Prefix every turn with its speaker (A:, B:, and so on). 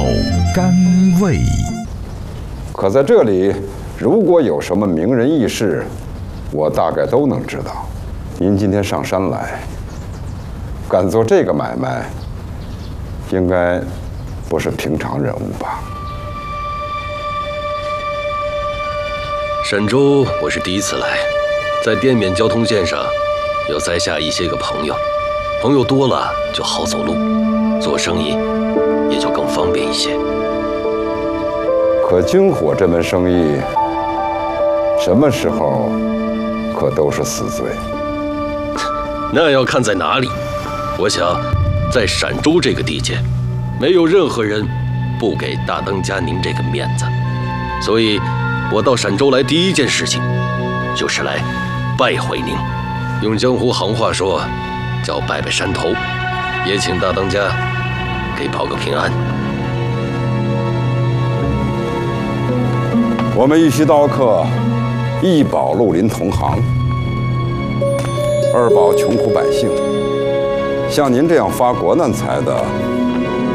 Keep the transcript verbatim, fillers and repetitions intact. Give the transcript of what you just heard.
A: 甘味。
B: 可在这里，如果有什么名人轶事，我大概都能知道。您今天上山来，敢做这个买卖，应该不是平常人物吧？
C: 沈州我是第一次来，在滇缅交通线上，有栽下一些个朋友，朋友多了就好走路，做生意也就更方便一些。
B: 可军火这门生意，什么时候可都是死罪。
C: 那要看在哪里。我想，在陕州这个地界，没有任何人不给大当家您这个面子，所以我到陕州来第一件事情，就是来拜会您。用江湖行话说，叫拜拜山头，也请大当家给报个平安。
B: 我们玉溪刀客，一保绿林同行，二保穷苦百姓。像您这样发国难财的，